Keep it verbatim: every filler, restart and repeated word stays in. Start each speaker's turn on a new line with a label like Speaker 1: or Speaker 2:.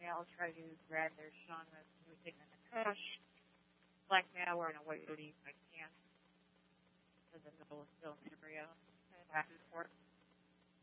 Speaker 1: I'll try to grab their genres music in the trash. Like now we're in a white hoodie, I can't. Because I'm in the middle of still an embryo. Back and forth.